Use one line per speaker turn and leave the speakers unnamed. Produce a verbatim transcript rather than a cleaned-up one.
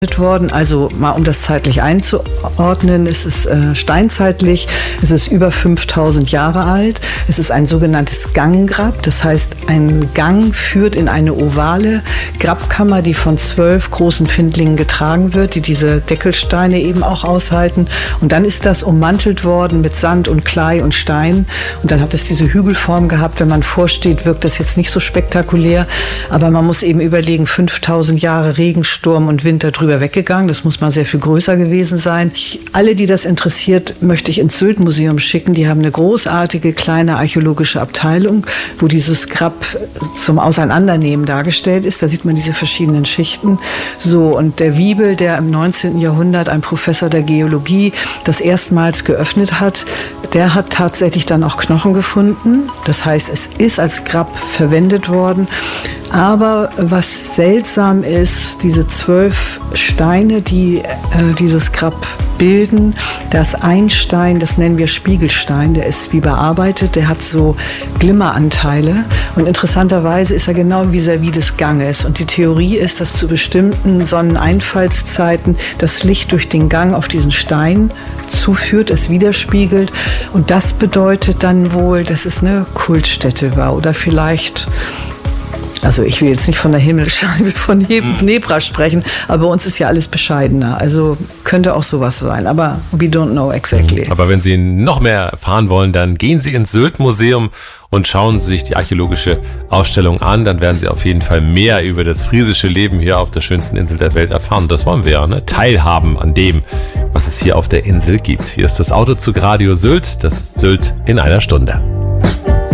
worden. Also mal um das zeitlich einzuordnen, es ist äh, steinzeitlich, es ist über fünftausend Jahre alt, es ist ein sogenanntes Ganggrab, das heißt ein Gang führt in eine ovale Grabkammer, die von zwölf großen Findlingen getragen wird, die diese Deckelsteine eben auch aushalten, und dann ist das ummantelt worden mit Sand und Klei und Stein und dann hat es diese Hügelform gehabt. Wenn man vorsteht, wirkt das jetzt nicht so spektakulär, aber man muss eben überlegen, fünftausend Jahre Regen, Sturm und Winter drüber weggegangen. Das muss mal sehr viel größer gewesen sein. Ich, alle, die das interessiert, möchte ich ins Sylt-Museum schicken. Die haben eine großartige kleine archäologische Abteilung, wo dieses Grab zum Auseinandernehmen dargestellt ist. Da sieht man diese verschiedenen Schichten. So, und der Wiebel, der im neunzehnten Jahrhundert, ein Professor der Geologie, das erstmals geöffnet hat, der hat tatsächlich dann auch Knochen gefunden. Das heißt, es ist als Grab verwendet worden. Aber was seltsam ist, diese zwölf Steine, die äh, dieses Grab bilden, das ein Stein, das nennen wir Spiegelstein, der ist wie bearbeitet, der hat so Glimmeranteile und interessanterweise ist er genau vis-à-vis des Ganges. Und die Theorie ist, dass zu bestimmten Sonneneinfallszeiten das Licht durch den Gang auf diesen Stein zuführt, es widerspiegelt, und das bedeutet dann wohl, dass es eine Kultstätte war oder vielleicht... Also ich will jetzt nicht von der Himmelscheibe von Nebra sprechen, aber bei uns ist ja alles bescheidener. Also könnte auch sowas sein, aber we don't know exactly.
Aber wenn Sie noch mehr erfahren wollen, dann gehen Sie ins Sylt-Museum und schauen Sie sich die archäologische Ausstellung an. Dann werden Sie auf jeden Fall mehr über das friesische Leben hier auf der schönsten Insel der Welt erfahren. Das wollen wir ja, ne? Teilhaben an dem, was es hier auf der Insel gibt. Hier ist das Autozug Radio Sylt. Das ist Sylt in einer Stunde.